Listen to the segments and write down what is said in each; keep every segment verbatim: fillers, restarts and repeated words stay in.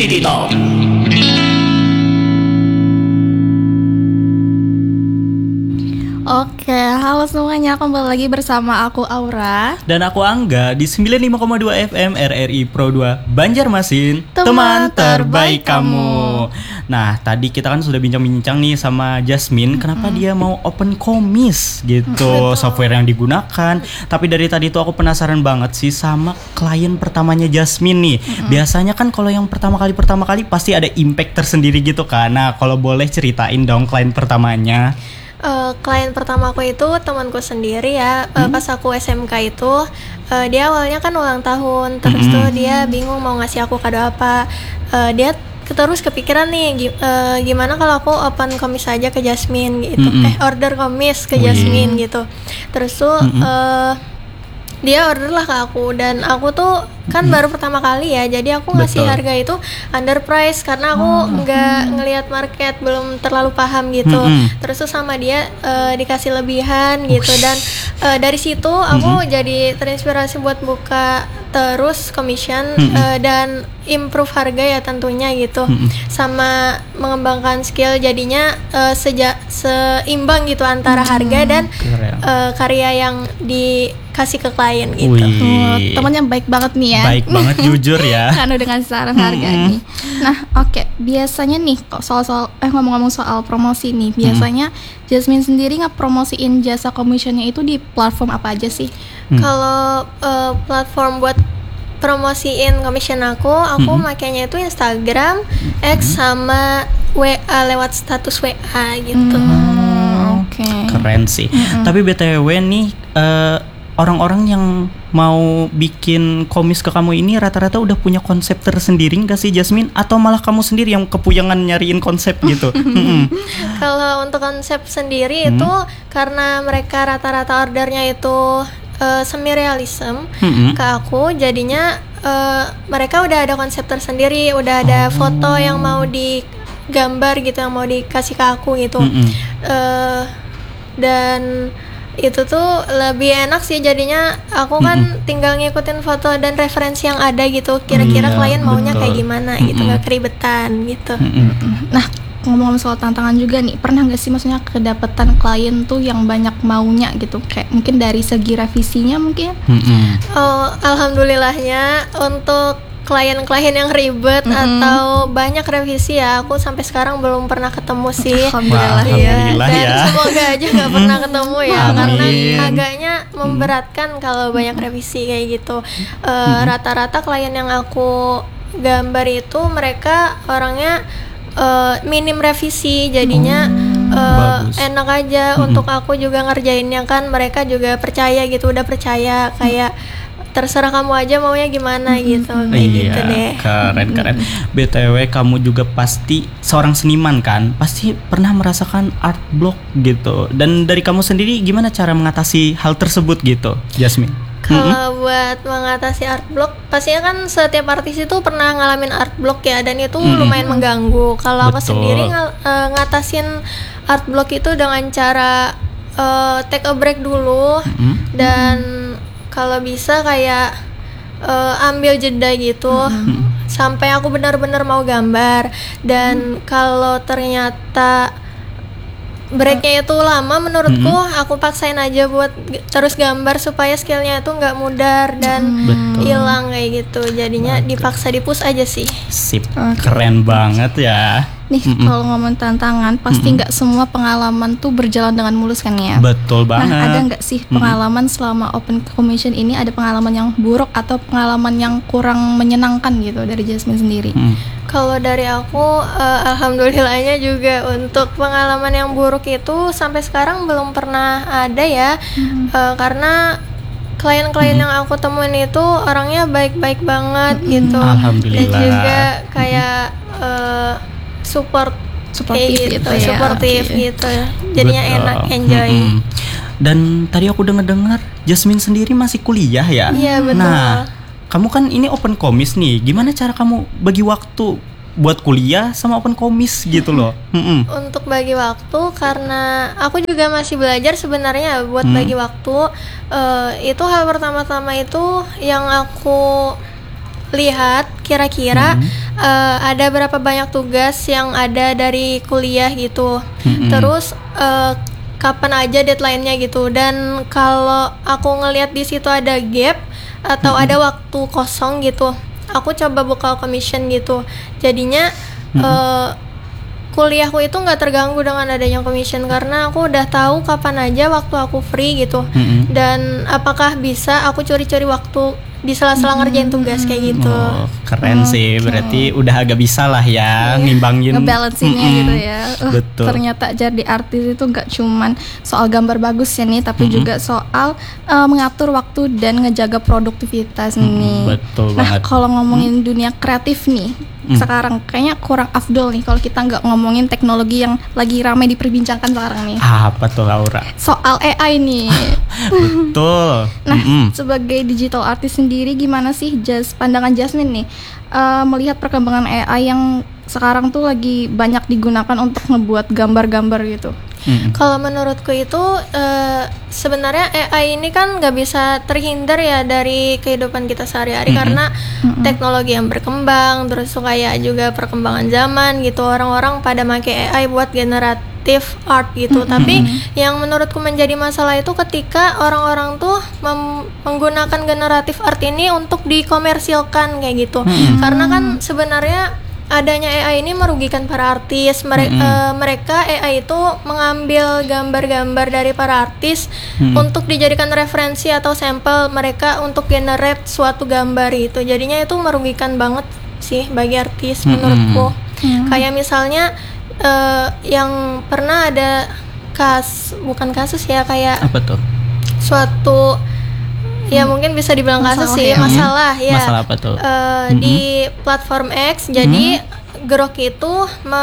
City Talk. Oke, halo semuanya, kembali lagi bersama aku Aura dan aku Angga di sembilan puluh lima koma dua F M R R I Pro dua Banjarmasin, teman terbaik kamu. Nah, tadi kita kan sudah bincang-bincang nih sama Jasmine, mm-hmm. kenapa dia mau open komis gitu, mm-hmm. software yang digunakan. Tapi dari tadi tuh aku penasaran banget sih sama klien pertamanya Jasmine nih. Mm-hmm. Biasanya kan kalau yang pertama kali pertama kali pasti ada impact tersendiri gitu kan. Nah, kalau boleh ceritain dong klien pertamanya. Uh, klien pertama aku itu temanku sendiri ya. uh, hmm? Pas aku S M K itu uh, dia awalnya kan ulang tahun. Terus hmm. tuh dia bingung mau ngasih aku kado apa. uh, Dia terus kepikiran nih uh, gimana kalau aku open komis aja ke Jasmine gitu. hmm. Eh order komis ke Jasmine hmm. gitu. Terus tuh hmm. uh, dia order lah ke aku. Dan aku tuh kan hmm. baru pertama kali ya, jadi aku ngasih Betul. harga itu underprice karena aku nggak hmm. ngelihat market, belum terlalu paham gitu. hmm. Terus tuh sama dia uh, dikasih lebihan gitu. Ush. Dan uh, dari situ aku hmm. jadi terinspirasi buat buka terus commission hmm. uh, dan improve harga ya tentunya gitu. hmm. Sama mengembangkan skill, jadinya uh, seja seimbang gitu antara hmm. harga dan uh, karya yang dikasih ke klien gitu. Oh, temannya baik banget nih ya. Baik banget, jujur ya. Kan dengan saran harga hmm. nih. Nah, oke, okay. biasanya nih kok soal-soal eh ngomong-ngomong soal promosi nih, biasanya hmm. Jasmine sendiri ngepromosiin jasa commissionnya itu di platform apa aja sih? Hmm. Kalau uh, platform buat promosiin commission aku, aku hmm. makanya itu Instagram, hmm. X sama W A lewat status W A gitu. Hmm, Oke. Okay. Keren sih. Hmm. Tapi B T W nih, uh, orang-orang yang mau bikin komis ke kamu ini rata-rata udah punya konsep tersendiri nggak sih Jasmine? Atau malah kamu sendiri yang kepuyangan nyariin konsep gitu? Kalau untuk konsep sendiri hmm. itu karena mereka rata-rata ordernya itu uh, semi realism hmm. ke aku, jadinya uh, mereka udah ada konsep tersendiri, udah ada oh. foto yang mau digambar gitu, yang mau dikasih ke aku gitu. hmm. uh, dan itu tuh lebih enak sih, jadinya aku kan mm-hmm. tinggal ngikutin foto dan referensi yang ada gitu, kira-kira mm, klien maunya betul. kayak gimana mm-hmm. gitu, nggak keribetan gitu. mm-hmm. Nah, ngomong-ngomong soal tantangan juga nih, pernah nggak sih maksudnya kedapetan klien tuh yang banyak maunya gitu, kayak mungkin dari segi revisinya mungkin? mm-hmm. Oh, alhamdulillahnya untuk klien-klien yang ribet mm-hmm. atau banyak revisi ya, aku sampai sekarang belum pernah ketemu sih. Alhamdulillah, Wah, ya. Dan ya. semoga aja nggak pernah ketemu ya. Amin. Karena agaknya memberatkan kalau banyak revisi kayak gitu. uh, mm-hmm. Rata-rata klien yang aku gambar itu mereka orangnya uh, minim revisi, jadinya uh, enak aja mm-hmm. untuk aku juga ngerjainnya kan. Mereka juga percaya gitu, udah percaya kayak terserah kamu aja maunya gimana gitu, kayak iya, gitu deh. Keren keren. B T W kamu juga pasti seorang seniman kan, pasti pernah merasakan art block gitu. Dan dari kamu sendiri gimana cara mengatasi hal tersebut gitu, Jasmine? Kalau mm-hmm. buat mengatasi art block, pastinya kan setiap artis itu pernah ngalamin art block ya, dan itu mm-hmm. lumayan mengganggu. Kalau aku sendiri ng- uh, ngatasin art block itu dengan cara uh, take a break dulu, mm-hmm. dan kalau bisa kayak uh, ambil jeda gitu mm-hmm. sampai aku benar-benar mau gambar. Dan mm-hmm. kalau ternyata breaknya itu lama, menurutku mm-hmm. aku paksain aja buat g- terus gambar supaya skillnya itu nggak mudar dan hilang mm-hmm. kayak gitu. Jadinya Betul. dipaksa dipus aja sih. Sip, okay. Keren banget ya. Nih mm-hmm. kalau ngomong tantangan, pasti nggak mm-hmm. semua pengalaman tuh berjalan dengan mulus kan ya. Betul banget. Nah, ada nggak sih pengalaman mm-hmm. selama open commission ini, ada pengalaman yang buruk atau pengalaman yang kurang menyenangkan gitu dari Jasmine sendiri? Mm. Kalau dari aku, uh, alhamdulillahnya juga untuk pengalaman yang buruk itu sampai sekarang belum pernah ada ya. mm-hmm. uh, karena klien-klien mm-hmm. yang aku temuin itu orangnya baik-baik banget mm-hmm. gitu. Alhamdulillah. Dan juga kayak uh, support suportif gitu, gitu ya, suportif okay. gitu, jadinya Betul. enak, enjoy. Mm-hmm. Dan tadi aku dengar-dengar Jasmine sendiri masih kuliah ya. Iya betul. Nah, kamu kan ini open komis nih, gimana cara kamu bagi waktu buat kuliah sama open komis gitu loh? Mm-mm. Untuk bagi waktu, karena aku juga masih belajar sebenarnya buat mm. bagi waktu. Uh, itu hal pertama-tama itu yang aku lihat kira-kira mm. uh, ada berapa banyak tugas yang ada dari kuliah gitu. Mm-hmm. Terus uh, kapan aja deadline-nya gitu. Dan kalau aku ngelihat di situ ada gap atau mm-hmm. ada waktu kosong gitu, aku coba buka commission gitu. Jadinya mm-hmm. uh, kuliahku itu nggak terganggu dengan adanya commission karena aku udah tahu kapan aja waktu aku free gitu. Mm-hmm. Dan apakah bisa aku curi-curi waktu di sela-sela ngerjain tugas kayak gitu. Oh, keren okay. sih, berarti udah agak bisa lah ya yeah. ngimbangin, ngebalansinnya mm-hmm. gitu ya. Uh, Betul. Ternyata jadi artis itu nggak cuman soal gambar bagus ya nih, tapi mm-hmm. juga soal uh, mengatur waktu dan ngejaga produktivitas mm-hmm. nih. Betul nah, banget. Kalau ngomongin mm-hmm. dunia kreatif nih, mm. sekarang kayaknya kurang afdol nih kalau kita nggak ngomongin teknologi yang lagi ramai diperbincangkan sekarang nih. Apa tuh Laura? Soal A I nih. Betul. Nah, mm-hmm. sebagai digital artist sendiri gimana sih Jas, pandangan Jasmine nih uh, melihat perkembangan A I yang sekarang tuh lagi banyak digunakan untuk ngebuat gambar-gambar gitu? Mm-hmm. Kalau menurutku itu uh, sebenarnya A I ini kan nggak bisa terhindar ya dari kehidupan kita sehari-hari mm-hmm. karena mm-hmm. teknologi yang berkembang, terus kayak juga perkembangan zaman gitu, orang-orang pada pakai A I buat generatif art gitu. Mm-hmm. Tapi yang menurutku menjadi masalah itu ketika orang-orang tuh mem- menggunakan generatif art ini untuk dikomersilkan kayak gitu. Mm-hmm. Karena kan sebenarnya adanya A I ini merugikan para artis. Mere- mm-hmm. uh, mereka A I itu mengambil gambar-gambar dari para artis mm-hmm. untuk dijadikan referensi atau sampel mereka untuk generate suatu gambar itu. Jadinya itu merugikan banget sih bagi artis mm-hmm. menurutku. Mm-hmm. Kayak misalnya uh, yang pernah ada kas bukan kasus ya kayak apa tuh? Suatu ya mungkin bisa dibilang kasus sih, ya. masalah ya. Masalah apa tuh? Uh, mm-hmm. Di platform X, mm-hmm. jadi Grok itu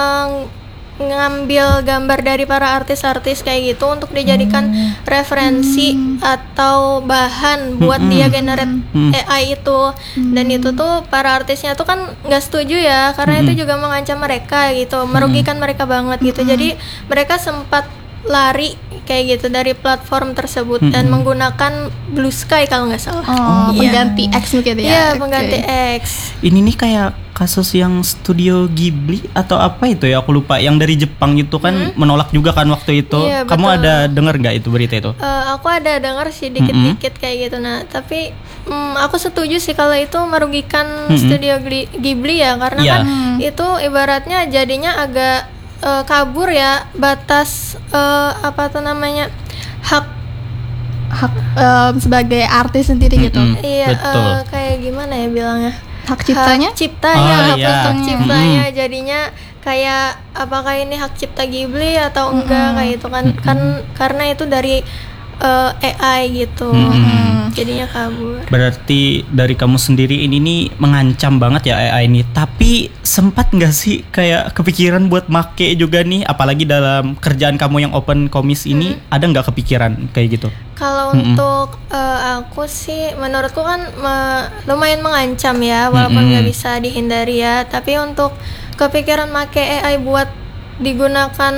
mengambil gambar dari para artis-artis kayak gitu untuk dijadikan mm-hmm. referensi mm-hmm. atau bahan buat mm-hmm. dia generate mm-hmm. A I itu. Mm-hmm. Dan itu tuh para artisnya tuh kan nggak setuju ya, karena mm-hmm. itu juga mengancam mereka gitu, merugikan mm-hmm. mereka banget gitu. Mm-hmm. Jadi mereka sempat lari kayak gitu dari platform tersebut mm-hmm. dan menggunakan Blue Sky kalau nggak salah. Oh, yeah. pengganti X mungkin ya. Iya, yeah, pengganti okay. X. Ini nih kayak kasus yang Studio Ghibli atau apa itu ya, aku lupa, yang dari Jepang itu kan mm-hmm. menolak juga kan waktu itu. Yeah, Kamu betul. Ada dengar nggak itu berita itu? Uh, aku ada dengar sih dikit-dikit mm-hmm. kayak gitu. Nah, tapi um, aku setuju sih kalau itu merugikan mm-hmm. Studio Ghibli ya, karena yeah. kan mm-hmm. itu ibaratnya jadinya agak Uh, kabur ya batas uh, apa tuh namanya hak hak um, sebagai artis sendiri mm-hmm. gitu. Iya, uh, kayak gimana ya bilangnya, hak ciptanya, hak cipta oh, ya, hak iya. hak ciptanya. Mm-hmm. Jadinya kayak apakah ini hak cipta Ghibli atau enggak mm-hmm. kayak itu kan mm-hmm. kan karena itu dari uh, A I gitu. Mm-hmm. Jadinya kabur. Berarti dari kamu sendiri ini nih mengancam banget ya A I ini. Tapi sempat nggak sih kayak kepikiran buat make juga nih, apalagi dalam kerjaan kamu yang open komis ini, hmm. ada nggak kepikiran kayak gitu? Kalau hmm. untuk uh, aku sih, menurutku kan me- lumayan mengancam ya, walaupun nggak hmm. bisa dihindari ya. Tapi untuk kepikiran make A I buat digunakan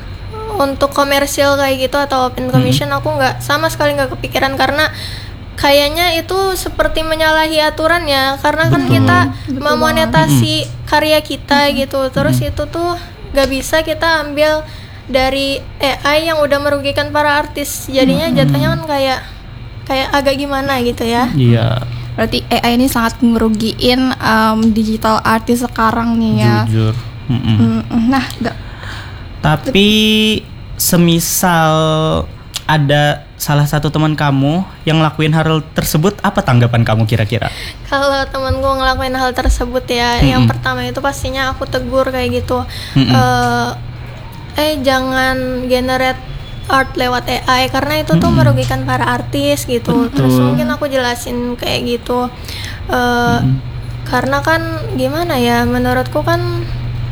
untuk komersial kayak gitu atau open commission, hmm. aku nggak, sama sekali nggak kepikiran, karena kayaknya itu seperti menyalahi aturan ya, karena kan betul. Kita betul memonetasi mm-hmm. karya kita mm-hmm. gitu. Terus mm-hmm. itu tuh gak bisa kita ambil dari A I yang udah merugikan para artis. Jadinya mm-hmm. jatuhnya kan kayak kayak agak gimana gitu ya. Iya. Berarti A I ini sangat ngerugiin um, digital artis sekarang nih ya. Jujur. Mm-hmm. Mm-hmm. Nah, gak. Tapi semisal ada salah satu teman kamu yang ngelakuin hal tersebut, apa tanggapan kamu kira-kira? Kalau temanku ngelakuin hal tersebut ya, mm-hmm. yang pertama itu pastinya aku tegur kayak gitu. Mm-hmm. Uh, eh jangan generate art lewat A I karena itu mm-hmm. tuh merugikan para artis gitu. Betul. Terus mungkin aku jelasin kayak gitu. Uh, mm-hmm. Karena kan gimana ya, menurutku kan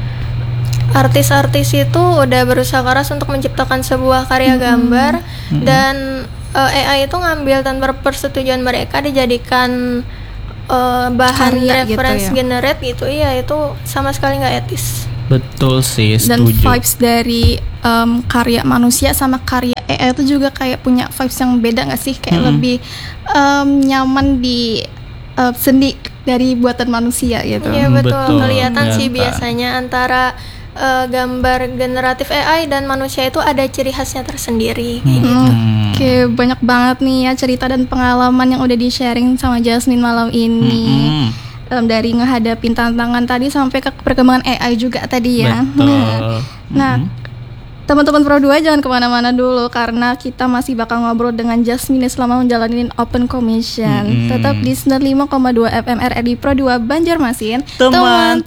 artis-artis itu udah berusaha keras untuk menciptakan sebuah karya mm-hmm. gambar mm-hmm. dan uh, A I itu ngambil tanpa persetujuan mereka dijadikan uh, bahan karya reference gitu ya? Generate gitu, iya itu sama sekali nggak etis. Betul sih, dan setuju. Dan vibes dari um, karya manusia sama karya A I itu juga kayak punya vibes yang beda nggak sih? Kayak mm-hmm. lebih um, nyaman di uh, seni dari buatan manusia gitu. Iya betul, Betul, kelihatan sih kelihatan. biasanya antara uh, gambar generatif A I dan manusia itu ada ciri khasnya tersendiri. kayak gitu. Hmm. Oke, banyak banget nih ya cerita dan pengalaman yang udah di-sharing sama Jasmine malam ini. Mm-mm. Um, dari ngehadapin tantangan tadi sampai ke perkembangan A I juga tadi ya. Betul. Nah, Mm-mm. teman-teman Pro dua jangan kemana-mana dulu karena kita masih bakal ngobrol dengan Jasmine selama menjalani Open Commission. Mm-mm. Tetap di sembilan puluh lima koma dua F M R R I Pro dua Banjarmasin. Teman